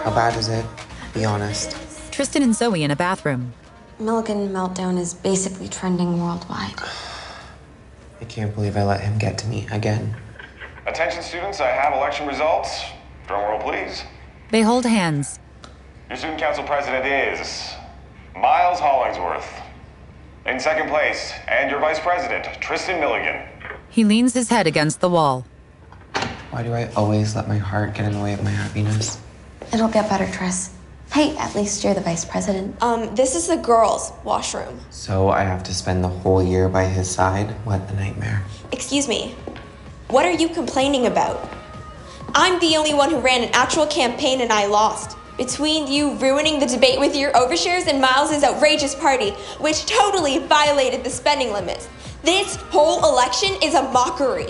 How bad is it? Be honest. Tristan and Zoe in a bathroom. Milligan meltdown is basically trending worldwide. I can't believe I let him get to me again. Attention students, I have election results. Drum roll, please. They hold hands. Your student council president is Miles Hollingsworth. In second place, and your vice president, Tristan Milligan. He leans his head against the wall. Why do I always let my heart get in the way of my happiness? It'll get better, Tris. Hey, at least you're the vice president. This is the girls' washroom. So I have to spend the whole year by his side? What a nightmare. Excuse me. What are you complaining about? I'm the only one who ran an actual campaign and I lost. Between you ruining the debate with your overshares and Miles' outrageous party, which totally violated the spending limits. This whole election is a mockery.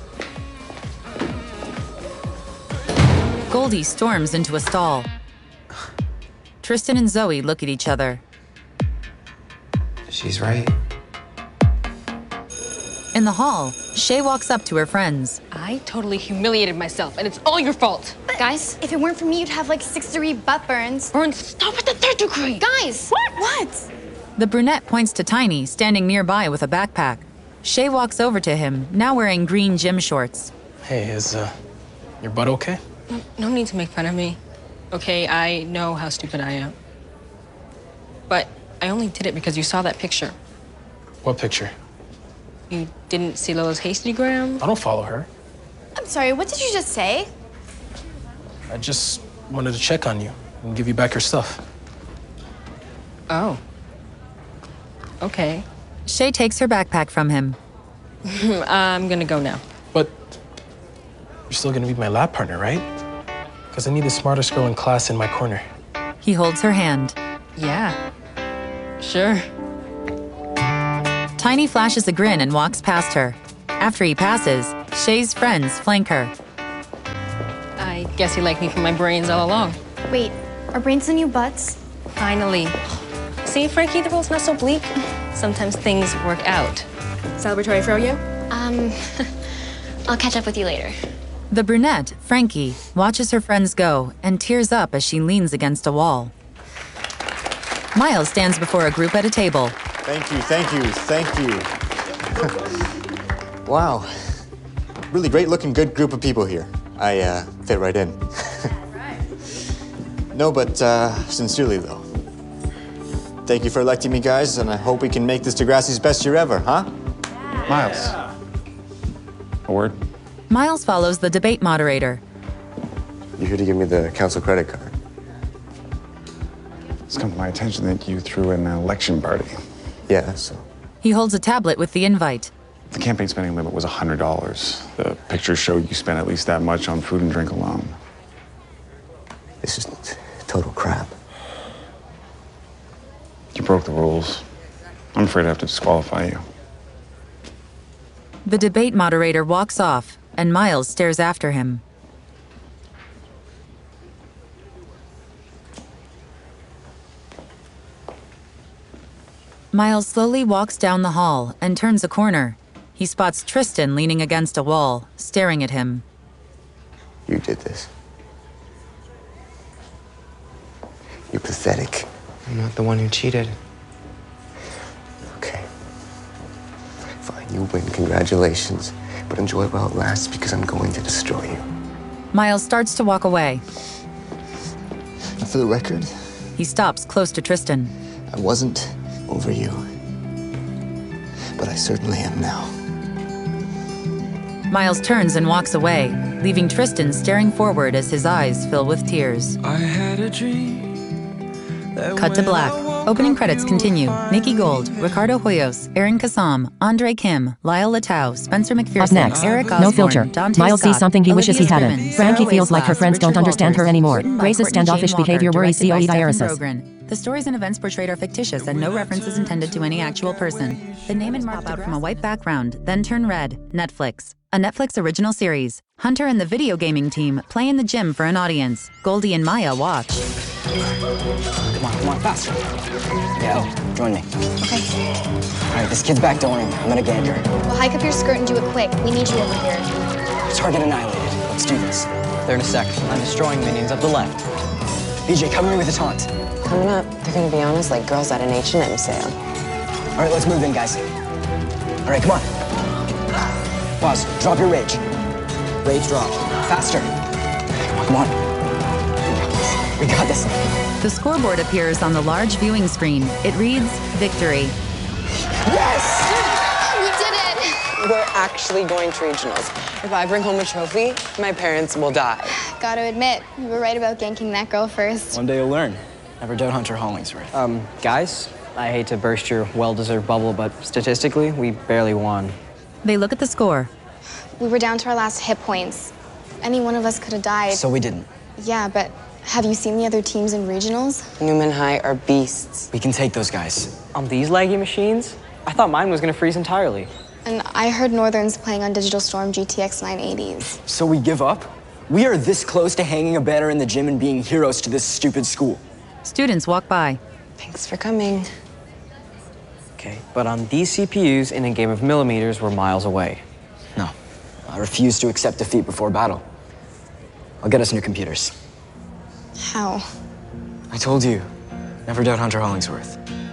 Goldie storms into a stall. Tristan and Zoe look at each other. She's right. In the hall, Shay walks up to her friends. I totally humiliated myself, and it's all your fault. Guys, if it weren't for me, you'd have like 6-degree butt burns. Burns, stop at the 3rd degree. Guys! What? The brunette points to Tiny, standing nearby with a backpack. Shay walks over to him, now wearing green gym shorts. Hey, is your butt okay? No need to make fun of me. Okay, I know how stupid I am. But I only did it because you saw that picture. What picture? You didn't see Lola's Hastygram? I don't follow her. I'm sorry, what did you just say? I just wanted to check on you and give you back your stuff. Oh. Okay. Shay takes her backpack from him. I'm gonna go now. But you're still gonna be my lab partner, right? Because I need the smartest girl in class in my corner. He holds her hand. Yeah. Sure. Tiny flashes a grin and walks past her. After he passes, Shay's friends flank her. I guess you like me for my brains all along. Wait, are brains the new butts? Finally. See, Frankie, the world's not so bleak. Sometimes things work out. Celebratory for you? I'll catch up with you later. The brunette, Frankie, watches her friends go and tears up as she leans against a wall. Miles stands before a group at a table. Thank you, thank you, thank you. Wow. Really great looking, good group of people here. I fit right in. No, but sincerely though. Thank you for electing me, guys, and I hope we can make this Degrassi's best year ever, huh? Miles. A word? Miles follows the debate moderator. You're here to give me the council credit card. It's come to my attention that you threw an election party. Yeah, so. He holds a tablet with the invite. The campaign spending limit was $100. The pictures show you spent at least that much on food and drink alone. This is total crap. You broke the rules. I'm afraid I have to disqualify you. The debate moderator walks off, and Miles stares after him. Miles slowly walks down the hall and turns a corner. He spots Tristan leaning against a wall, staring at him. You did this. You're pathetic. I'm not the one who cheated. Okay. Fine, you win, congratulations. But enjoy while it lasts because I'm going to destroy you. Miles starts to walk away. For the record, He stops close to Tristan. I wasn't over you. But I certainly am now. Miles turns and walks away, leaving Tristan staring forward as his eyes fill with tears. I had a dream. Cut to black. Opening credits continue. Nikki Gold, Ricardo Hoyos, Aaron Kassam, Andre Kim, Lyle Latau, Spencer McPherson, Up next, Eric Osborne, No Filter. Dante Miles sees Scott, something he wishes he Olivia hadn't. Scriven, Frankie Sarah feels like her Waislas, friends don't Richard understand her Walters, anymore. written by Grace's Courtney standoffish Shane Walker, behavior worries directed by COE Stephen Diaresis. Progrin. The stories and events portrayed are fictitious and no references intended to any actual person. The name and mark out from a white background, then turn red. Netflix. A Netflix original series. Hunter and the video gaming team play in the gym for an audience. Goldie and Maya watch. Come on, faster. Yeah, join me. Okay. All right, this kid's back door. I'm gonna gank her. Well, hike up your skirt and do it quick. We need you over here. Target annihilated. Let's do this. There in a sec. I'm destroying minions of the left. BJ, cover me with a taunt. Coming up, they're gonna be on us like girls at an H&M sale. All right, let's move in, guys. All right, come on. Pause. Drop your rage. Rage drop. Faster. Come on. We got this. The scoreboard appears on the large viewing screen. It reads, victory. Yes! We did it! We're actually going to regionals. If I bring home a trophy, my parents will die. Gotta admit, you were right about ganking that girl first. One day you'll learn. Never doubt Hunter Hollingsworth. Guys, I hate to burst your well-deserved bubble, but statistically, we barely won. They look at the score. We were down to our last hit points. Any one of us could have died. So we didn't. Yeah, but have you seen the other teams in regionals? Newman High are beasts. We can take those guys. On these laggy machines? I thought mine was gonna freeze entirely. And I heard Northern's playing on Digital Storm GTX 980s. So we give up? We are this close to hanging a banner in the gym and being heroes to this stupid school. Students walk by. Thanks for coming. Okay, but on these CPUs, in a game of millimeters, we're miles away. No, I refuse to accept defeat before battle. I'll get us new computers. How? I told you, never doubt Hunter Hollingsworth.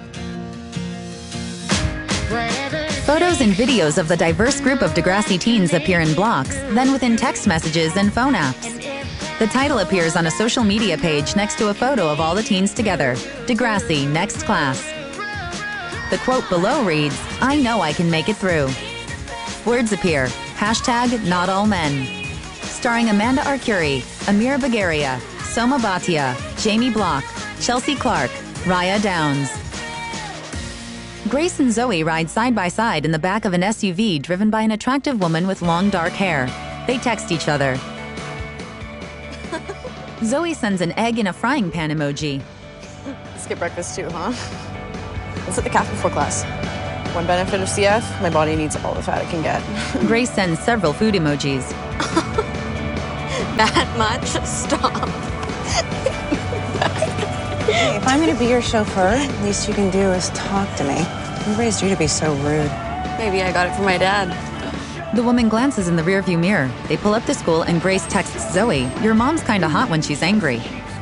Photos and videos of the diverse group of Degrassi teens appear in blocks, then within text messages and phone apps. The title appears on a social media page next to a photo of all the teens together. Degrassi, next class. The quote below reads, I know I can make it through. Words appear, hashtag not all men. Starring Amanda Arcuri, Amira Bagaria, Soma Bhatia, Jamie Block, Chelsea Clark, Raya Downs. Grace and Zoe ride side by side in the back of an SUV driven by an attractive woman with long dark hair. They text each other. Zoe sends an egg in a frying pan emoji. Skip breakfast too, huh? Let's hit the calf before class. One benefit of CF, my body needs all the fat it can get. Grace sends several food emojis. That much? Stop. Hey, if I'm gonna be your chauffeur, least you can do is talk to me. Who raised you to be so rude? Maybe I got it from my dad. The woman glances in the rearview mirror. They pull up to school and Grace texts Zoe, your mom's kinda hot when she's angry.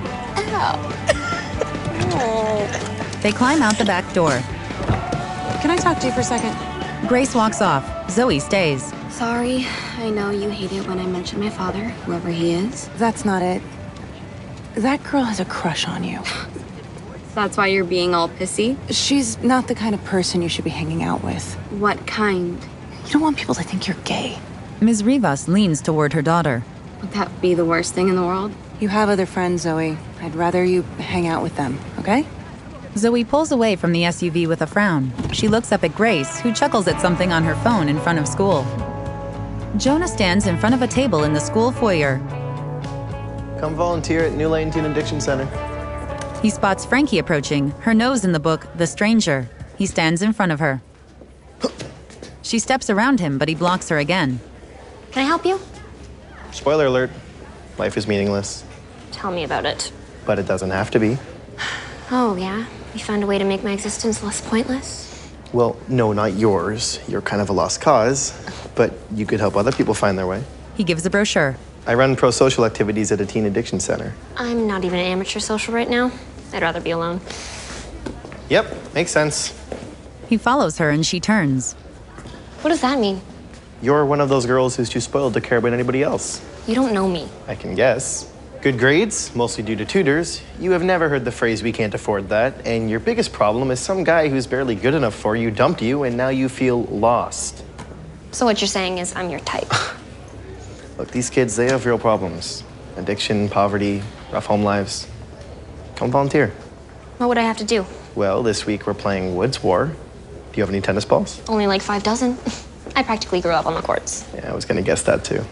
Ow. They climb out the back door. Can I talk to you for a second? Grace walks off. Zoe stays. Sorry, I know you hate it when I mention my father, whoever he is. That's not it. That girl has a crush on you. That's why you're being all pissy? She's not the kind of person you should be hanging out with. What kind? You don't want people to think you're gay. Ms. Rivas leans toward her daughter. Would that be the worst thing in the world? You have other friends, Zoe. I'd rather you hang out with them, okay? Zoe pulls away from the SUV with a frown. She looks up at Grace, who chuckles at something on her phone in front of school. Jonah stands in front of a table in the school foyer. Come volunteer at New Lane Teen Addiction Center. He spots Frankie approaching, her nose in the book, The Stranger. He stands in front of her. She steps around him, but he blocks her again. Can I help you? Spoiler alert, life is meaningless. Tell me about it. But it doesn't have to be. Oh, yeah? You found a way to make my existence less pointless? Well, no, not yours. You're kind of a lost cause. But you could help other people find their way. He gives a brochure. I run pro-social activities at a teen addiction center. I'm not even an amateur social right now. I'd rather be alone. Yep, makes sense. He follows her and she turns. What does that mean? You're one of those girls who's too spoiled to care about anybody else. You don't know me. I can guess. Good grades, mostly due to tutors. You have never heard the phrase, we can't afford that. And your biggest problem is some guy who's barely good enough for you dumped you and now you feel lost. So what you're saying is I'm your type. Look, these kids, they have real problems. Addiction, poverty, rough home lives. Come volunteer. What would I have to do? Well, this week we're playing Woods War. Do you have any tennis balls? Only like 5 dozen. I practically grew up on the courts. Yeah, I was gonna guess that too.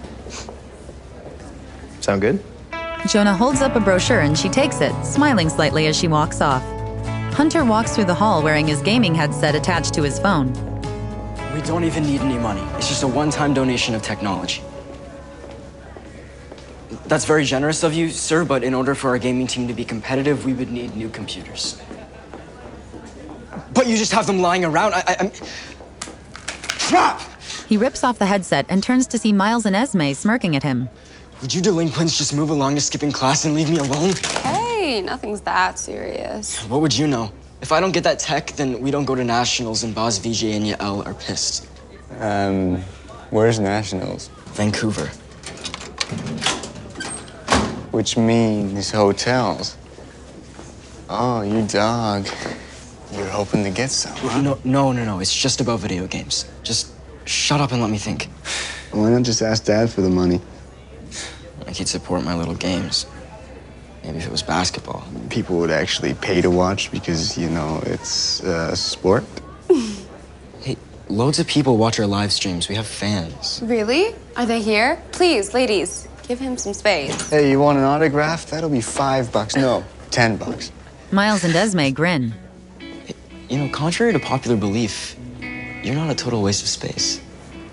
Sound good? Jonah holds up a brochure and she takes it, smiling slightly as she walks off. Hunter walks through the hall wearing his gaming headset attached to his phone. We don't even need any money. It's just a one-time donation of technology. That's very generous of you, sir, but in order for our gaming team to be competitive, we would need new computers. But you just have them lying around. I'm... Crap! He rips off the headset and turns to see Miles and Esme smirking at him. Would you delinquents just move along to skipping class and leave me alone? Hey, Really? Nothing's that serious. What would you know? If I don't get that tech, then we don't go to nationals, and Boz, VJ, and Yael are pissed. Where's nationals? Vancouver. Which means hotels. Oh, you dog. You're hoping to get some, huh? No. It's just about video games. Just shut up and let me think. Why not just ask Dad for the money? Like he'd support my little games. Maybe if it was basketball. People would actually pay to watch because, you know, it's a sport. Hey, loads of people watch our live streams. We have fans. Really? Are they here? Please, ladies, give him some space. Hey, you want an autograph? That'll be $5. No, $10. Miles and Esme grin. Hey, you know, contrary to popular belief, you're not a total waste of space.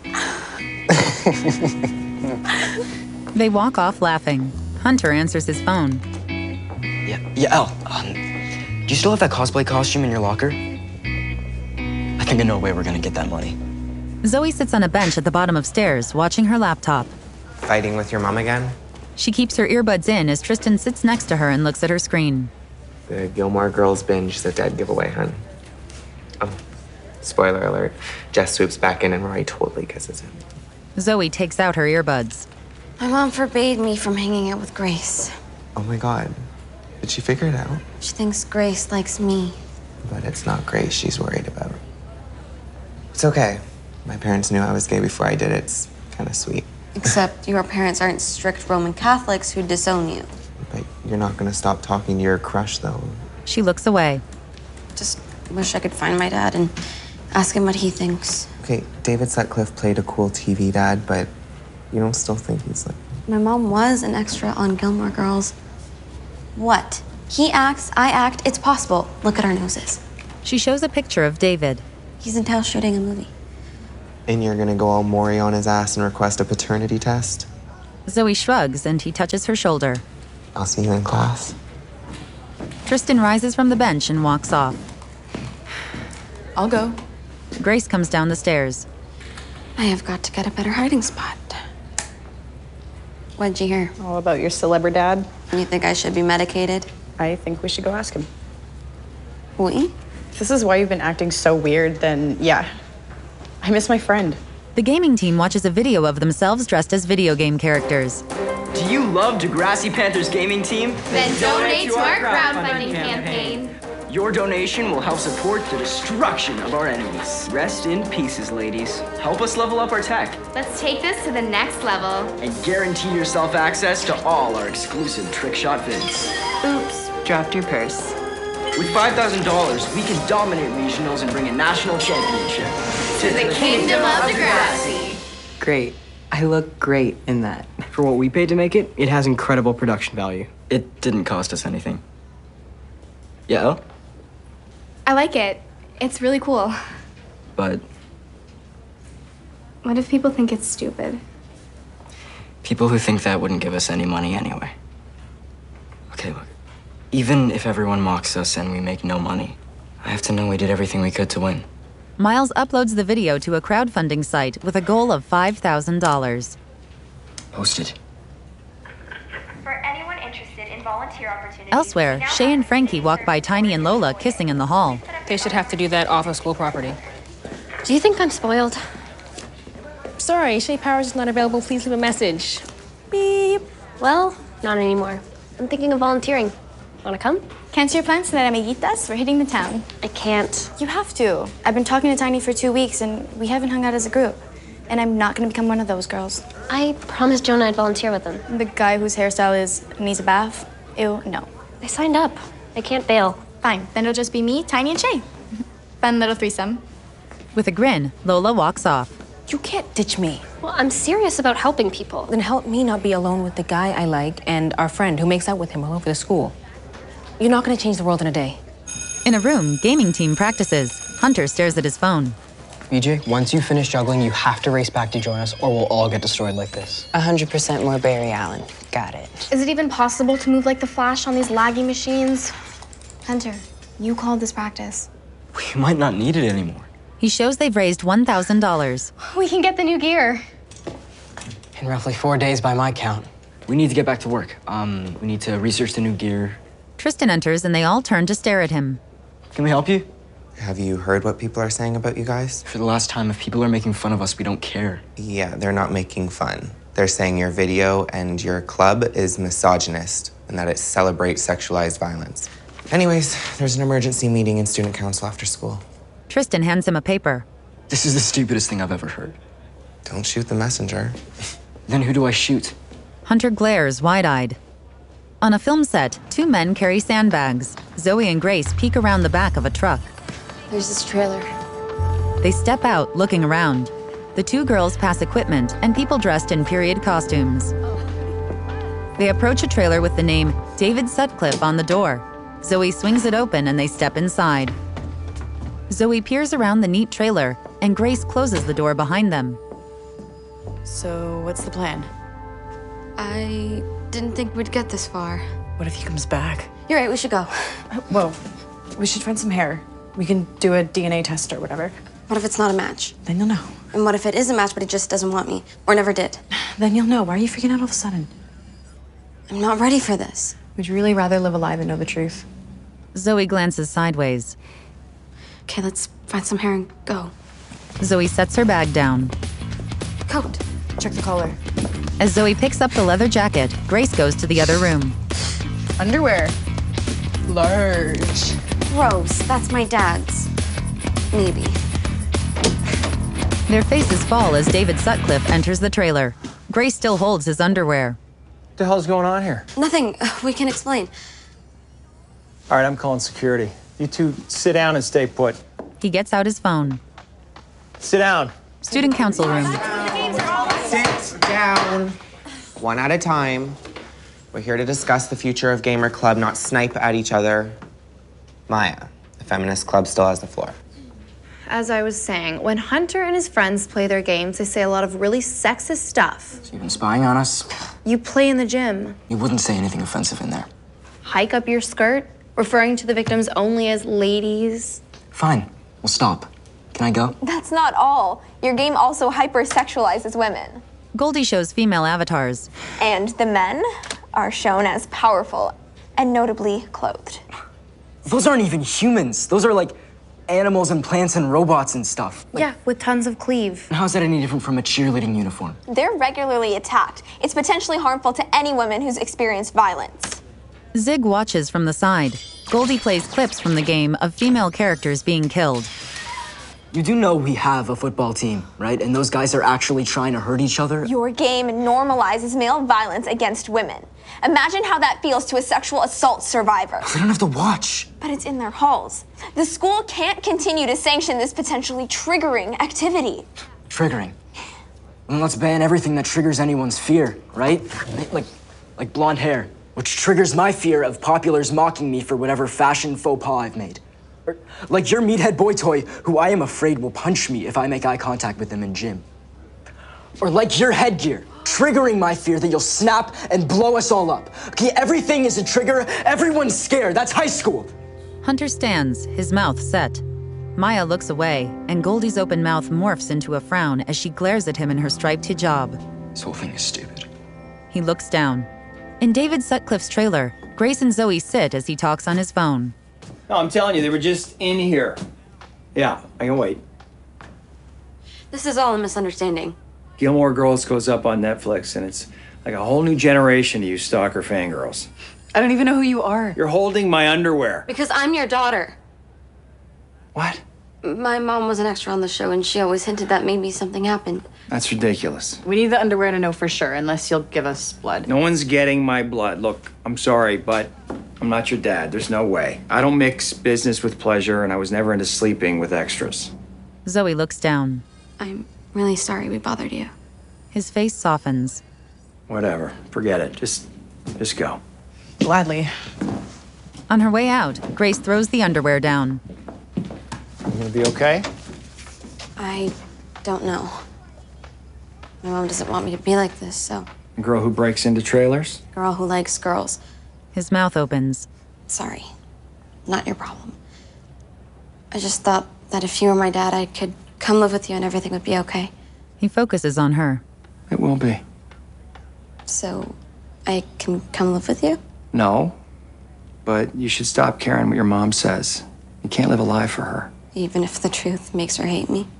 They walk off laughing. Hunter answers his phone. Yeah, do you still have that cosplay costume in your locker? I think I know a way we're gonna get that money. Zoe sits on a bench at the bottom of stairs, watching her laptop. Fighting with your mom again? She keeps her earbuds in as Tristan sits next to her and looks at her screen. The Gilmore Girls binge, the dead giveaway, hun. Oh, spoiler alert. Jess swoops back in and Rory totally kisses him. Zoe takes out her earbuds. My mom forbade me from hanging out with Grace. Oh my god. Did she figure it out? She thinks Grace likes me. But it's not Grace she's worried about. It's okay. My parents knew I was gay before I did it. It's kind of sweet. Except your parents aren't strict Roman Catholics who disown you. But you're not gonna stop talking to your crush, though. She looks away. Just wish I could find my dad and ask him what he thinks. Okay, David Sutcliffe played a cool TV dad, but you don't still think he's like... My mom was an extra on Gilmore Girls. What? He acts, I act, it's possible. Look at our noses. She shows a picture of David. He's in town shooting a movie. And you're gonna go all Maury on his ass and request a paternity test? Zoe shrugs and he touches her shoulder. I'll see you in class. Tristan rises from the bench and walks off. I'll go. Grace comes down the stairs. I have got to get a better hiding spot. What'd you hear? All about your celeb dad. You think I should be medicated? I think we should go ask him. We? If this is why you've been acting so weird, then yeah. I miss my friend. The gaming team watches a video of themselves dressed as video game characters. Do you love Degrassi Panthers gaming team? Then donate to our crowdfunding campaign. Your donation will help support the destruction of our enemies. Rest in pieces, ladies. Help us level up our tech. Let's take this to the next level. And guarantee yourself access to all our exclusive trick shot vids. Oops, dropped your purse. With $5,000, we can dominate regionals and bring a national championship. To the kingdom of Degrassi. Great. I look great in that. For what we paid to make it, it has incredible production value. It didn't cost us anything. Yeah? I like it. It's really cool. But What if people think it's stupid? people who think that wouldn't give us any money anyway. Okay, look. Even if everyone mocks us and we make no money, I have to know we did everything we could to win. Miles uploads the video to a crowdfunding site with a goal of $5,000. Posted. For anyone interested in volunteer opportunities... Elsewhere, Shay and Frankie walk by Tiny and Lola kissing in the hall. They should have to do that off of school property. Do you think I'm spoiled? Sorry, Shay Powers is not available. Please leave a message. Beep. Well, not anymore. I'm thinking of volunteering. Wanna come? Cancel your plans tonight, amiguitas. We're hitting the town. I can't. You have to. I've been talking to Tiny for 2 weeks, and we haven't hung out as a group. And I'm not gonna become one of those girls. I promised Jonah I'd volunteer with him. The guy whose hairstyle needs a bath? Ew, no. I signed up. I can't bail. Fine, then it'll just be me, Tiny, and Shay. Fun little threesome. With a grin, Lola walks off. You can't ditch me. Well, I'm serious about helping people. Then help me not be alone with the guy I like and our friend who makes out with him all over the school. You're not gonna change the world in a day. In a room, gaming team practices. Hunter stares at his phone. VJ, once you finish juggling, you have to race back to join us or we'll all get destroyed like this. 100% more Barry Allen. Got it. Is it even possible to move like the Flash on these laggy machines? Hunter, you called this practice. We might not need it anymore. He shows they've raised $1,000. We can get the new gear. In roughly 4 days by my count. We need to get back to work. We need to research the new gear, Tristan enters and they all turn to stare at him. Can we help you? Have you heard what people are saying about you guys? For the last time, if people are making fun of us, we don't care. Yeah, they're not making fun. They're saying your video and your club is misogynist and that it celebrates sexualized violence. Anyways, there's an emergency meeting in student council after school. Tristan hands him a paper. This is the stupidest thing I've ever heard. Don't shoot the messenger. Then who do I shoot? Hunter glares wide-eyed. On a film set, two men carry sandbags. Zoe and Grace peek around the back of a truck. There's this trailer. They step out, looking around. The two girls pass equipment and people dressed in period costumes. They approach a trailer with the name David Sutcliffe on the door. Zoe swings it open and they step inside. Zoe peers around the neat trailer and Grace closes the door behind them. So, what's the plan? I didn't think we'd get this far. What if he comes back? You're right, we should go. Whoa, we should find some hair. We can do a DNA test or whatever. What if it's not a match? Then you'll know. And what if it is a match, but he just doesn't want me? Or never did? Then you'll know. Why are you freaking out all of a sudden? I'm not ready for this. Would you really rather live a lie than know the truth? Zoe glances sideways. Okay, let's find some hair and go. Zoe sets her bag down. Coat. Check the collar. As Zoe picks up the leather jacket, Grace goes to the other room. Underwear. Large. Gross. That's my dad's. Maybe. Their faces fall as David Sutcliffe enters the trailer. Grace still holds his underwear. What the hell's going on here? Nothing. We can explain. All right, I'm calling security. You two sit down and stay put. He gets out his phone. Sit down. Student council room. Sit down. One at a time. We're here to discuss the future of Gamer Club, not snipe at each other. Maya, the feminist club still has the floor. As I was saying, when Hunter and his friends play their games, they say a lot of really sexist stuff. So you've been spying on us? You play in the gym. You wouldn't say anything offensive in there. Hike up your skirt, referring to the victims only as ladies. Fine, we'll stop. Can I go? That's not all. Your game also hypersexualizes women. Goldie shows female avatars. And the men are shown as powerful and notably clothed. Those aren't even humans. Those are like animals and plants and robots and stuff. Yeah, with tons of cleave. And how's that any different from a cheerleading uniform? They're regularly attacked. It's potentially harmful to any woman who's experienced violence. Zig watches from the side. Goldie plays clips from the game of female characters being killed. You do know we have a football team, right? And those guys are actually trying to hurt each other? Your game normalizes male violence against women. Imagine how that feels to a sexual assault survivor. They don't have to watch. But it's in their halls. The school can't continue to sanction this potentially triggering activity. Triggering? Then let's ban everything that triggers anyone's fear, right? Like blonde hair, which triggers my fear of populars mocking me for whatever fashion faux pas I've made. Or like your meathead boy toy, who I am afraid will punch me if I make eye contact with him in gym. Or like your headgear, triggering my fear that you'll snap and blow us all up. Okay, everything is a trigger. Everyone's scared. That's high school. Hunter stands, his mouth set. Maya looks away, and Goldie's open mouth morphs into a frown as she glares at him in her striped hijab. This whole thing is stupid. He looks down. In David Sutcliffe's trailer, Grace and Zoe sit as he talks on his phone. No, I'm telling you, they were just in here. Yeah, I can wait. This is all a misunderstanding. Gilmore Girls goes up on Netflix, and it's like a whole new generation of you stalker fangirls. I don't even know who you are. You're holding my underwear. Because I'm your daughter. What? My mom was an extra on the show, and she always hinted that maybe something happened. That's ridiculous. We need the underwear to know for sure, unless you'll give us blood. No one's getting my blood. Look, I'm sorry, but I'm not your dad. There's no way. I don't mix business with pleasure, and I was never into sleeping with extras. Zoe looks down. I'm really sorry we bothered you. His face softens. Whatever. Forget it. Just go. Gladly. On her way out, Grace throws the underwear down. You gonna be okay? I don't know. My mom doesn't want me to be like this, so. A girl who breaks into trailers? Girl who likes girls. His mouth opens. Sorry. Not your problem. I just thought that if you were my dad, I could come live with you and everything would be okay. He focuses on her. It will be. So, I can come live with you? No. but you should stop caring what your mom says. You can't live a lie for her. Even if the truth makes her hate me.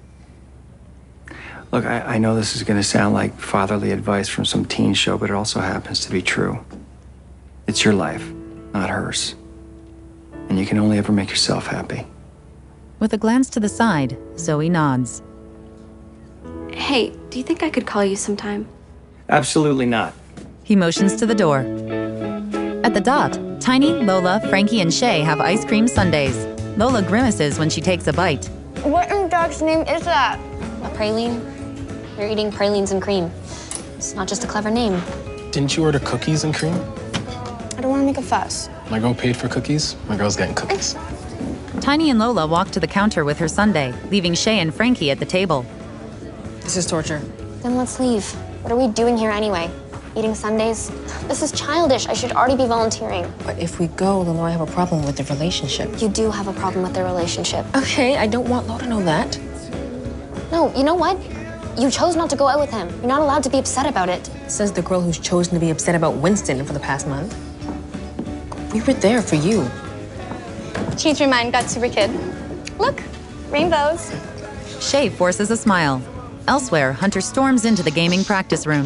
Look, I know this is gonna sound like fatherly advice from some teen show, but it also happens to be true. It's your life, not hers. And you can only ever make yourself happy. With a glance to the side, Zoe nods. Hey, do you think I could call you sometime? Absolutely not. He motions to the door. At the Dot, Tiny, Lola, Frankie, and Shay have ice cream sundaes. Lola grimaces when she takes a bite. What in Doc's name is that? A praline? You're eating pralines and cream. It's not just a clever name. Didn't you order cookies and cream? I don't want to make a fuss. My girl paid for cookies. My girl's getting cookies. Tiny and Lola walk to the counter with her sundae, leaving Shay and Frankie at the table. This is torture. Then let's leave. What are we doing here anyway? Eating sundaes? This is childish. I should already be volunteering. But if we go, then I have a problem with the relationship. You do have a problem with their relationship. Okay, I don't want Lo to know that. No, you know what? You chose not to go out with him. You're not allowed to be upset about it. Says the girl who's chosen to be upset about Winston for the past month. We were there for you. Change your mind, got super kid. Look, rainbows. Shay forces a smile. Elsewhere, Hunter storms into the gaming practice room.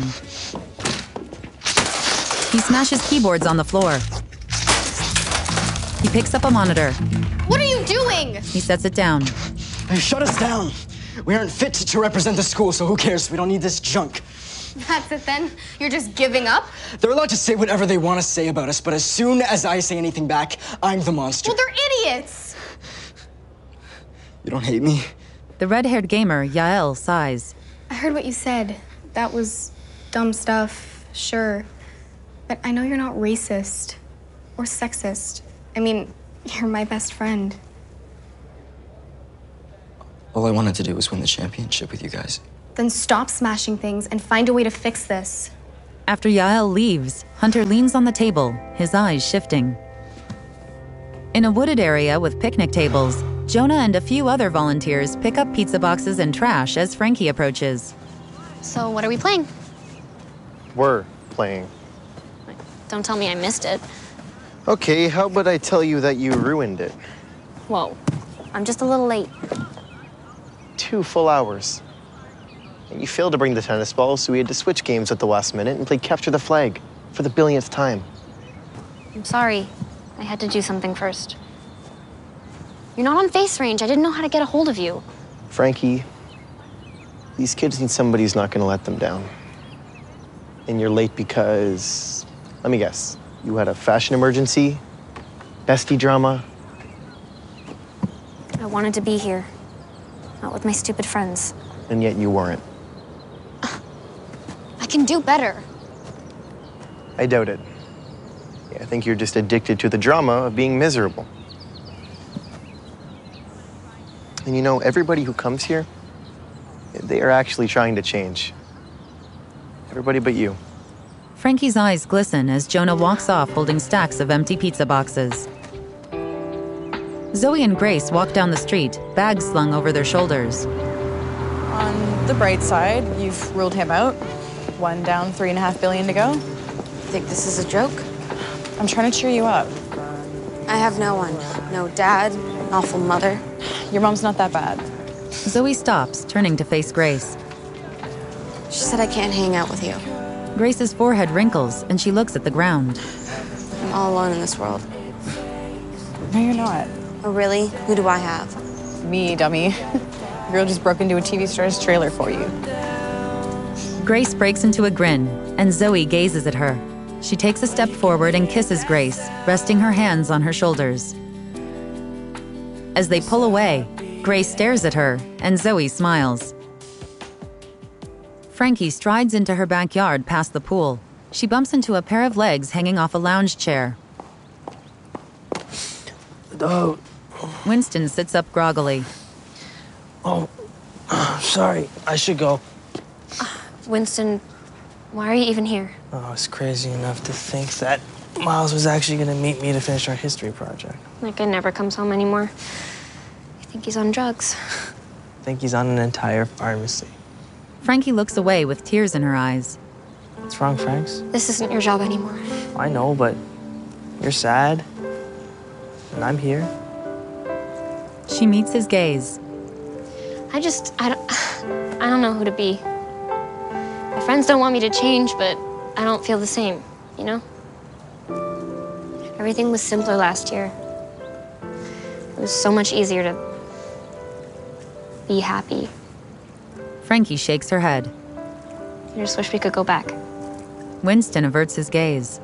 He smashes keyboards on the floor. He picks up a monitor. What are you doing? He sets it down. Hey, shut us down. We aren't fit to represent the school, so who cares? We don't need this junk. That's it then? You're just giving up? They're allowed to say whatever they want to say about us, but as soon as I say anything back, I'm the monster. Well, they're idiots. You don't hate me? The red-haired gamer, Yael, sighs. I heard what you said. That was dumb stuff, sure. But I know you're not racist or sexist. I mean, you're my best friend. All I wanted to do was win the championship with you guys. Then stop smashing things and find a way to fix this. After Yael leaves, Hunter leans on the table, his eyes shifting. In a wooded area with picnic tables, Jonah and a few other volunteers pick up pizza boxes and trash as Frankie approaches. So what are we playing? We're playing. Don't tell me I missed it. Okay, how about I tell you that you ruined it? Whoa, I'm just a little late. 2 full hours. And you failed to bring the tennis ball, so we had to switch games at the last minute and play capture the flag for the billionth time. I'm sorry. I had to do something first. You're not on face range. I didn't know how to get a hold of you. Frankie, these kids need somebody who's not gonna let them down. And you're late because, let me guess, you had a fashion emergency, bestie drama. I wanted to be here. Not with my stupid friends. And yet you weren't. I can do better. I doubt it. Yeah, I think you're just addicted to the drama of being miserable. And you know, everybody who comes here, they are actually trying to change. Everybody but you. Frankie's eyes glisten as Jonah walks off holding stacks of empty pizza boxes. Zoe and Grace walk down the street, bags slung over their shoulders. On the bright side, you've ruled him out. 1 down, 3.5 billion to go. Think this is a joke? I'm trying to cheer you up. I have no one. No dad, an awful mother. Your mom's not that bad. Zoe stops, turning to face Grace. She said I can't hang out with you. Grace's forehead wrinkles, and she looks at the ground. I'm all alone in this world. No, you're not. Oh, really? Who do I have? Me, dummy. Girl just broke into a TV star's trailer for you. Grace breaks into a grin, and Zoe gazes at her. She takes a step forward and kisses Grace, resting her hands on her shoulders. As they pull away, Grace stares at her, and Zoe smiles. Frankie strides into her backyard past the pool. She bumps into a pair of legs hanging off a lounge chair. Oh. Winston sits up groggily. Oh, sorry. I should go. Winston, why are you even here? Oh, I was crazy enough to think that Miles was actually going to meet me to finish our history project. That guy never comes home anymore. I think he's on drugs. I think he's on an entire pharmacy. Frankie looks away with tears in her eyes. What's wrong, Franks? This isn't your job anymore. I know, but you're sad. And I'm here. She meets his gaze. I don't know who to be. My friends don't want me to change, but I don't feel the same, you know? Everything was simpler last year. It was so much easier to be happy. Frankie shakes her head. I just wish we could go back. Winston averts his gaze.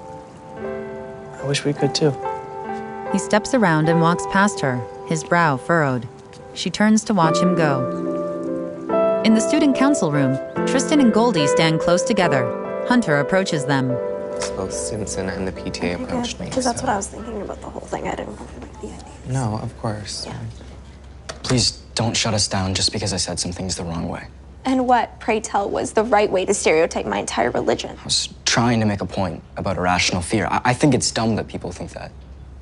I wish we could too. He steps around and walks past her, his brow furrowed. She turns to watch him go. In the student council room, Tristan and Goldie stand close together. Hunter approaches them. Both Simpson and the PTA approached me. Because that's what I was thinking about the whole thing. I didn't really like the idea. No, of course. Yeah. Please don't shut us down just because I said some things the wrong way. And what, pray tell, was the right way to stereotype my entire religion? I was trying to make a point about irrational fear. I think it's dumb that people think that.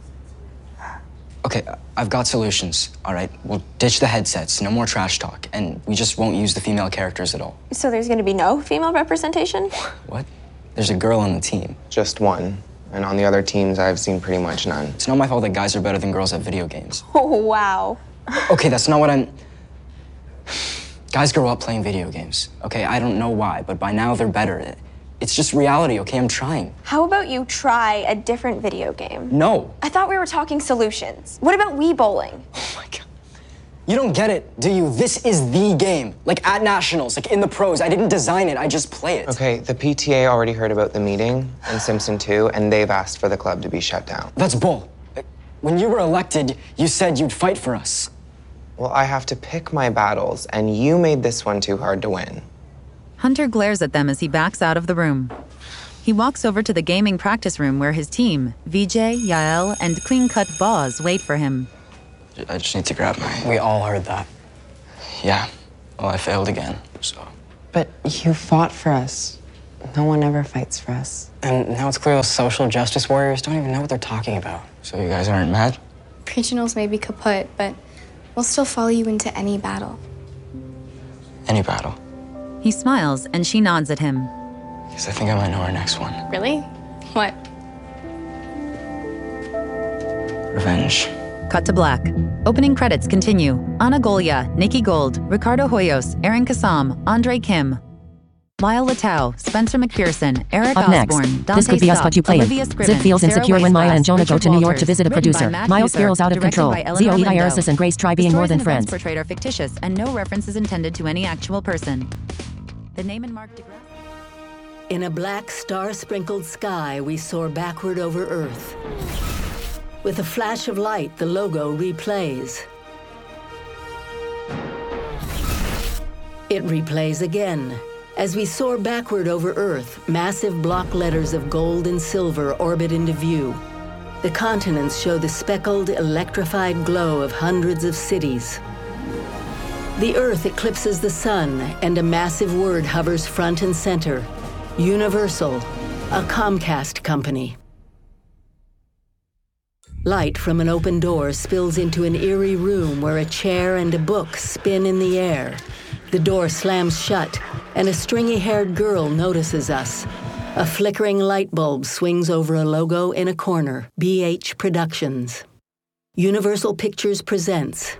Okay, I've got solutions, all right? We'll ditch the headsets, no more trash talk, and we just won't use the female characters at all. So there's going to be no female representation? What? There's a girl on the team. Just one. And on the other teams, I've seen pretty much none. It's not my fault that guys are better than girls at video games. Oh, wow. Okay, that's not what I'm... Guys grow up playing video games, okay? I don't know why, but by now they're better. It's just reality, okay? I'm trying. How about you try a different video game? No. I thought we were talking solutions. What about Wii bowling? Oh my God. You don't get it, do you? This is the game. Like at nationals, like in the pros. I didn't design it, I just play it. Okay, the PTA already heard about the meeting, and Simpson too, and they've asked for the club to be shut down. That's bull. When you were elected, you said you'd fight for us. Well, I have to pick my battles, and you made this one too hard to win. Hunter glares at them as he backs out of the room. He walks over to the gaming practice room where his team, Vijay, Yael, and clean-cut Boz wait for him. I just need to grab my... We all heard that. Yeah. Well, I failed again, so... But you fought for us. No one ever fights for us. And now it's clear those social justice warriors don't even know what they're talking about. So you guys aren't mad? Regionals may be kaput, but we'll still follow you into any battle. Any battle. He smiles and she nods at him. Because I think I might know our next one. Really? What? Revenge. Cut to black. Opening credits continue. Ana Golia, Nikki Gold, Ricardo Hoyos, Aaron Kassam, Andre Kim, Lyle Latau, Spencer McPherson, Eric Up next, Osborne, this could be us, but you play it. Zip feels insecure when Maya and Jonah go to New York to visit a producer. Miles spirals out of control. Zoe Iris and Grace try being more than friends. The portrayed are fictitious, and no reference is intended to any actual person. The name and mark DeGrasse. In a black star-sprinkled sky, we soar backward over Earth. With a flash of light, the logo replays. It replays again. As we soar backward over Earth, massive block letters of gold and silver orbit into view. The continents show the speckled, electrified glow of hundreds of cities. The Earth eclipses the sun, and a massive word hovers front and center. Universal, a Comcast company. Light from an open door spills into an eerie room where a chair and a book spin in the air. The door slams shut, and a stringy-haired girl notices us. A flickering light bulb swings over a logo in a corner, BH Productions. Universal Pictures presents.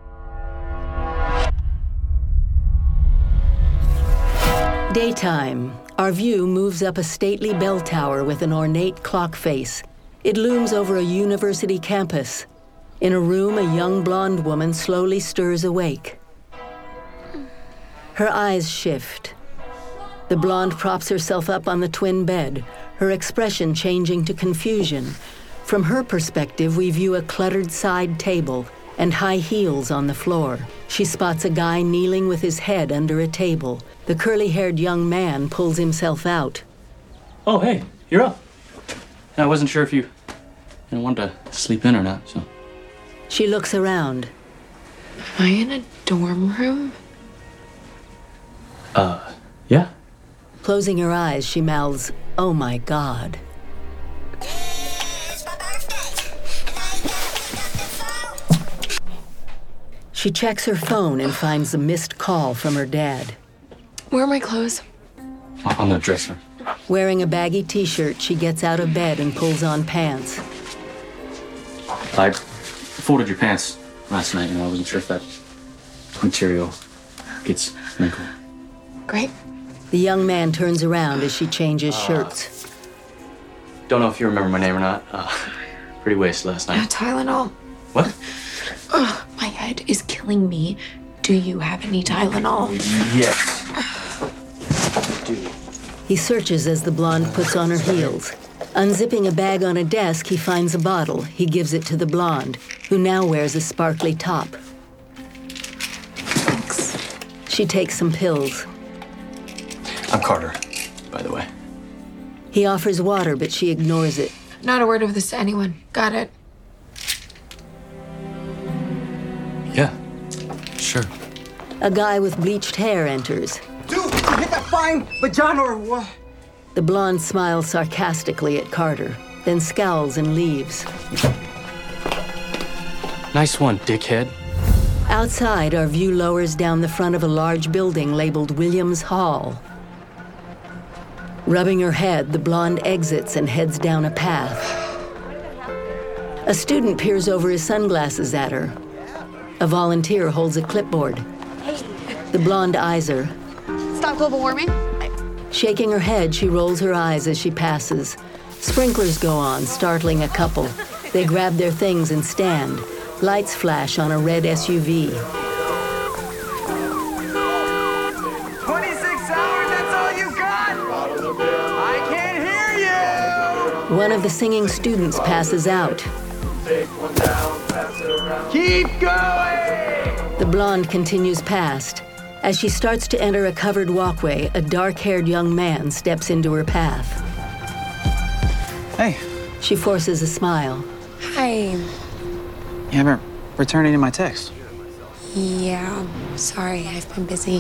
Daytime. Our view moves up a stately bell tower with an ornate clock face. It looms over a university campus. In a room, a young blonde woman slowly stirs awake. Her eyes shift. The blonde props herself up on the twin bed, her expression changing to confusion. From her perspective, we view a cluttered side table and high heels on the floor. She spots a guy kneeling with his head under a table. The curly-haired young man pulls himself out. Oh, hey, you're up. I wasn't sure if you wanted to sleep in or not, so. She looks around. Am I in a dorm room? Yeah. Closing her eyes, she mouths, "Oh my God." She checks her phone and finds a missed call from her dad. Where are my clothes? On the dresser. Wearing a baggy t-shirt, she gets out of bed and pulls on pants. I folded your pants last night, and I wasn't sure if that material gets wrinkled. Great. The young man turns around as she changes shirts. Don't know if you remember my name or not. Pretty wasted last night. Tylenol. What? Ugh, my head is killing me. Do you have any Tylenol? Yes. He searches as the blonde puts on her heels. Unzipping a bag on a desk, he finds a bottle. He gives it to the blonde, who now wears a sparkly top. Thanks. She takes some pills. I'm Carter, by the way. He offers water, but she ignores it. Not a word of this to anyone. Got it? Yeah, sure. A guy with bleached hair enters. Dude, you hit that fine vagina or what? The blonde smiles sarcastically at Carter, then scowls and leaves. Nice one, dickhead. Outside, our view lowers down the front of a large building labeled Williams Hall. Rubbing her head, the blonde exits and heads down a path. A student peers over his sunglasses at her. A volunteer holds a clipboard. The blonde eyes her. Stop global warming? Shaking her head, she rolls her eyes as she passes. Sprinklers go on, startling a couple. They grab their things and stand. Lights flash on a red SUV. 26 hours, that's all you got? I can't hear you! One of the singing students passes out. Keep going! The blonde continues past. As she starts to enter a covered walkway, a dark-haired young man steps into her path. Hey. She forces a smile. Hi. You haven't returned any of my texts. Yeah, sorry, I've been busy.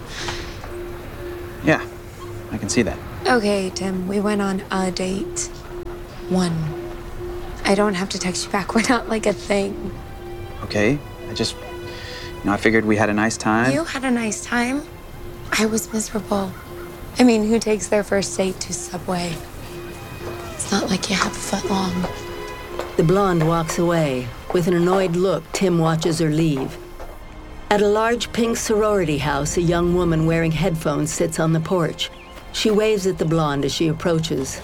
Yeah, I can see that. Okay, Tim, we went on a date. One. I don't have to text you back. We're not like a thing. Okay, I figured we had a nice time. You had a nice time. I was miserable. I mean, who takes their first date to Subway? It's not like you have a foot long. The blonde walks away. With an annoyed look, Tim watches her leave. At a large pink sorority house, a young woman wearing headphones sits on the porch. She waves at the blonde as she approaches.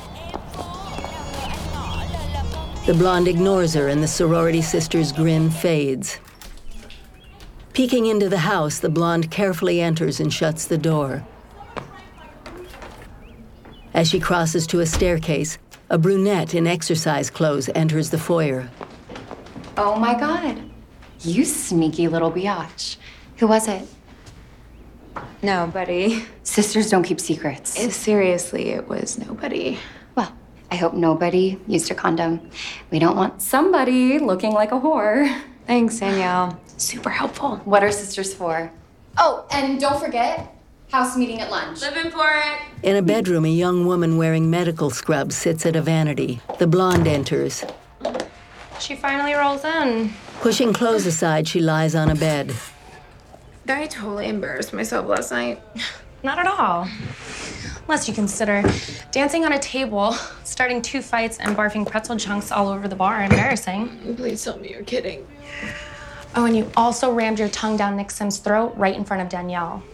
The blonde ignores her, and the sorority sister's grin fades. Peeking into the house, the blonde carefully enters and shuts the door. As she crosses to a staircase, a brunette in exercise clothes enters the foyer. Oh my God. You sneaky little biatch. Who was it? Nobody. Sisters don't keep secrets. Seriously, it was nobody. Well, I hope nobody used a condom. We don't want somebody looking like a whore. Thanks, Danielle. Super helpful. What are sisters for? Oh, and don't forget, house meeting at lunch. Living for it. In a bedroom, a young woman wearing medical scrubs sits at a vanity. The blonde enters. She finally rolls in. Pushing clothes aside, she lies on a bed. I totally embarrassed myself last night. Not at all. Unless you consider dancing on a table, starting 2 fights, and barfing pretzel chunks all over the bar embarrassing. Please tell me you're kidding. Oh, and you also rammed your tongue down Nick Sim's throat right in front of Danielle.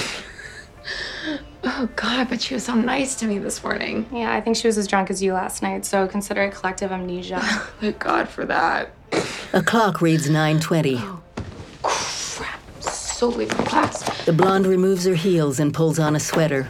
Oh, God, but she was so nice to me this morning. Yeah, I think she was as drunk as you last night, so consider it collective amnesia. Thank God for that. A clock reads 9:20. Oh, crap. So late for class. The blonde removes her heels and pulls on a sweater.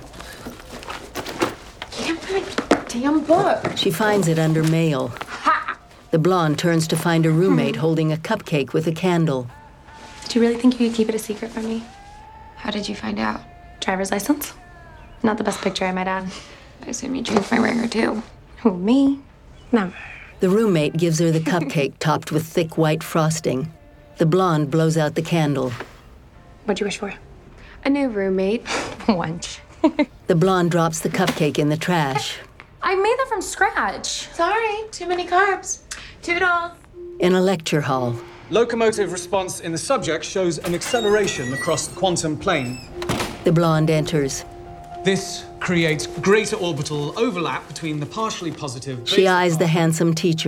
Can't find my damn book. She finds it under mail. Ha! The blonde turns to find a roommate holding a cupcake with a candle. Did you really think you could keep it a secret from me? How did you find out? Driver's license. Not the best picture, I might add. I assume you changed my ringer, too. Who, me? Never. The roommate gives her the cupcake topped with thick white frosting. The blonde blows out the candle. What'd you wish for? A new roommate. Wench. The blonde drops the cupcake in the trash. I made that from scratch. Sorry, too many carbs. Toodles. In a lecture hall. Locomotive response in the subject shows an acceleration across the quantum plane. The blonde enters. This creates greater orbital overlap between the partially positive... She eyes the handsome teacher.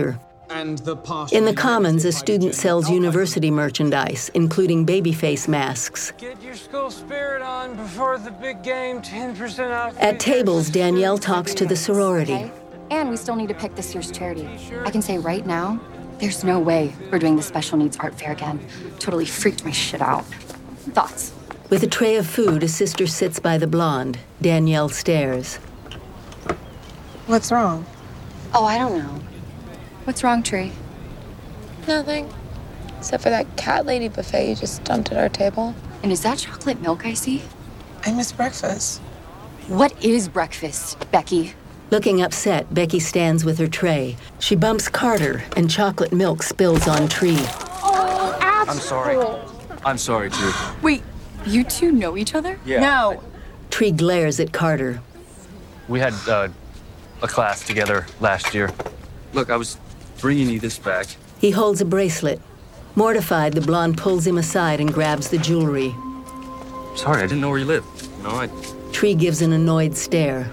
and the part In the Commons, a student sells university merchandise, including babyface masks. Get your school spirit on before the big game, 10% off. At tables, Danielle talks to the sorority. Okay. And we still need to pick this year's charity. I can say right now, there's no way we're doing the special needs art fair again. Totally freaked my shit out. Thoughts? With a tray of food, a sister sits by the blonde. Danielle stares. What's wrong? Oh, I don't know. What's wrong, Tree? Nothing. Except for that cat lady buffet you just dumped at our table. And is that chocolate milk I see? I miss breakfast. What is breakfast, Becky? Looking upset, Becky stands with her tray. She bumps Carter, and chocolate milk spills on Tree. Oh, I'm sorry. I'm sorry, Tree. Wait, you two know each other? Yeah. No. Tree glares at Carter. We had a class together last year. Look, I was bringing you this back. He holds a bracelet. Mortified, the blonde pulls him aside and grabs the jewelry. Sorry, I didn't know where you lived. Tree gives an annoyed stare.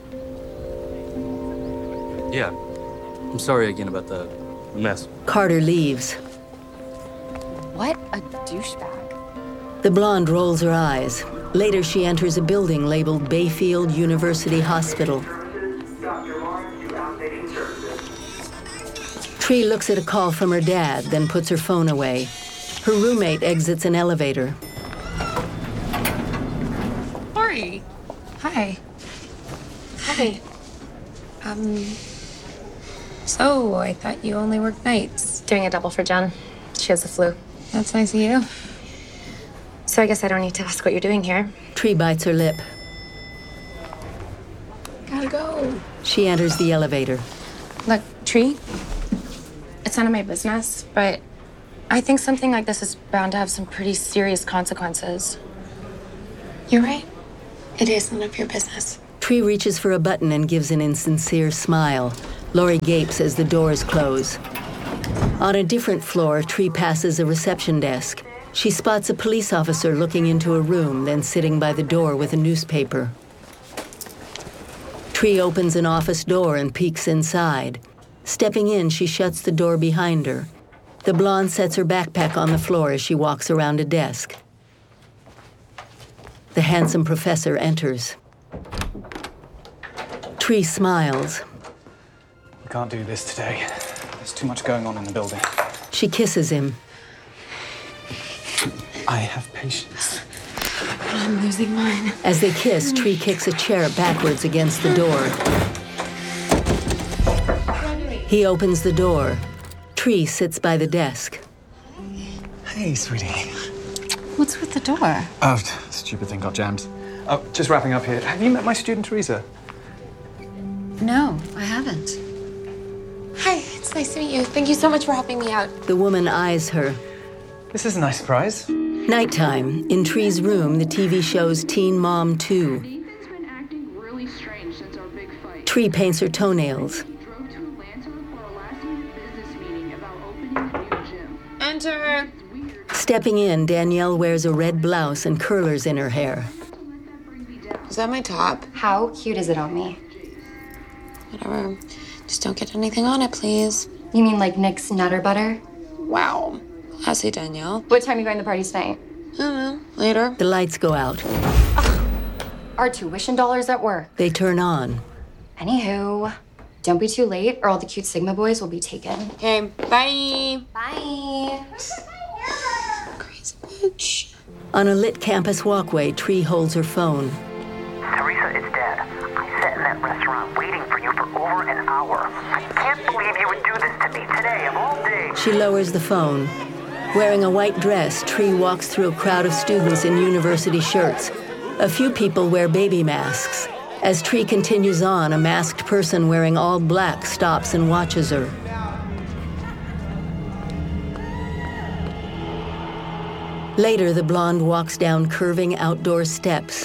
Yeah. I'm sorry again about the mess. Carter leaves. What a douchebag. The blonde rolls her eyes. Later, she enters a building labeled Bayfield University Hospital. Tree looks at a call from her dad, then puts her phone away. Her roommate exits an elevator. Ori. Hi. Hi. So I thought you only worked nights. Doing a double for Jen. She has the flu. That's nice of you. So I guess I don't need to ask what you're doing here. Tree bites her lip. Gotta go. She enters the elevator. Look, Tree, it's none of my business, but I think something like this is bound to have some pretty serious consequences. You're right. It is none of your business. Tree reaches for a button and gives an insincere smile. Lori gapes as the doors close. On a different floor, Tree passes a reception desk. She spots a police officer looking into a room, then sitting by the door with a newspaper. Tree opens an office door and peeks inside. Stepping in, she shuts the door behind her. The blonde sets her backpack on the floor as she walks around a desk. The handsome professor enters. Tree smiles. We can't do this today. There's too much going on in the building. She kisses him. I have patience. I'm losing mine. As they kiss, Tree kicks a chair backwards against the door. He opens the door. Tree sits by the desk. Hey, sweetie. What's with the door? Oh, stupid thing got jammed. Oh, just wrapping up here. Have you met my student, Teresa? No, I haven't. Hi, it's nice to meet you. Thank you so much for helping me out. The woman eyes her. This is a nice surprise. Nighttime. In Tree's room, the TV shows Teen Mom 2. Tree paints her toenails. Enter. Stepping in, Danielle wears a red blouse and curlers in her hair. Is that my top? How cute is it on me? Whatever. Just don't get anything on it, please. You mean like Nick's Nutter Butter? Wow. Classy, Danielle. What time are you going to the party tonight? I don't know. Later. The lights go out. Our tuition dollars at work. They turn on. Anywho, don't be too late or all the cute Sigma boys will be taken. Okay, bye. Bye. Crazy bitch. On a lit campus walkway, Tree holds her phone. Teresa is dead. I sat in that restaurant waiting for you for over an hour. I can't believe you would do this to me today of all days. She lowers the phone. Wearing a white dress, Tree walks through a crowd of students in university shirts. A few people wear baby masks. As Tree continues on, a masked person wearing all black stops and watches her. Later, the blonde walks down curving outdoor steps.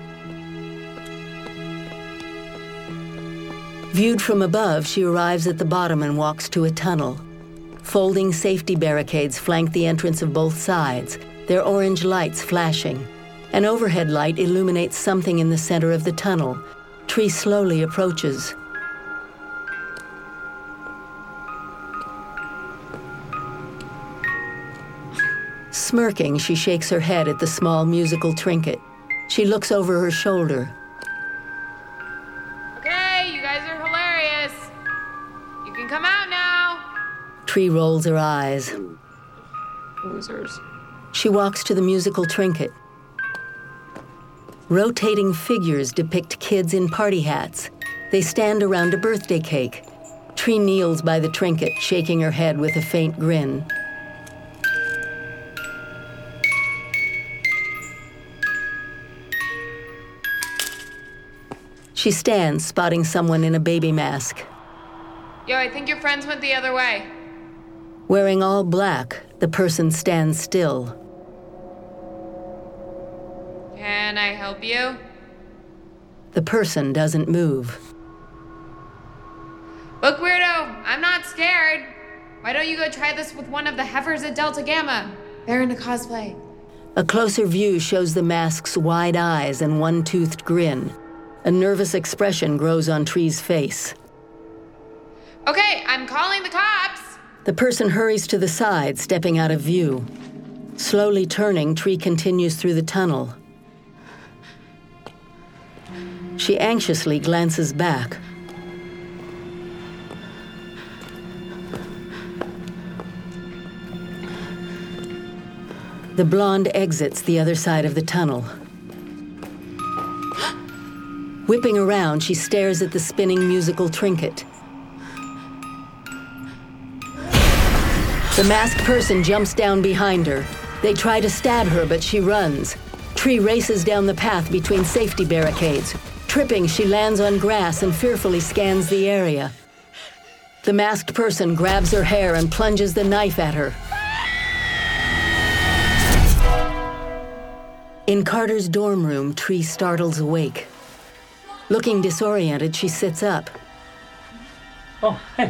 Viewed from above, she arrives at the bottom and walks to a tunnel. Folding safety barricades flank the entrance of both sides, their orange lights flashing. An overhead light illuminates something in the center of the tunnel. Tree slowly approaches. Smirking, she shakes her head at the small musical trinket. She looks over her shoulder. Okay, you guys are hilarious. You can come out now. Tree rolls her eyes. Losers. She walks to the musical trinket. Rotating figures depict kids in party hats. They stand around a birthday cake. Tree kneels by the trinket, shaking her head with a faint grin. She stands, spotting someone in a baby mask. Yo, I think your friends went the other way. Wearing all black, the person stands still. Can I help you? The person doesn't move. Look, weirdo, I'm not scared. Why don't you go try this with one of the heifers at Delta Gamma? They're into cosplay. A closer view shows the mask's wide eyes and one-toothed grin. A nervous expression grows on Tree's face. Okay, I'm calling the cops. The person hurries to the side, stepping out of view. Slowly turning, Tree continues through the tunnel. She anxiously glances back. The blonde exits the other side of the tunnel. Whipping around, she stares at the spinning musical trinket. The masked person jumps down behind her. They try to stab her, but she runs. Tree races down the path between safety barricades. Tripping, she lands on grass and fearfully scans the area. The masked person grabs her hair and plunges the knife at her. In Carter's dorm room, Tree startles awake. Looking disoriented, she sits up. Oh, hey.